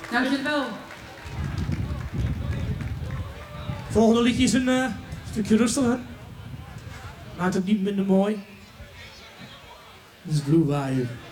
Dankjewel. Volgende liedje is een stukje rustiger. Maakt het niet minder mooi. Dit is Blue Bayou.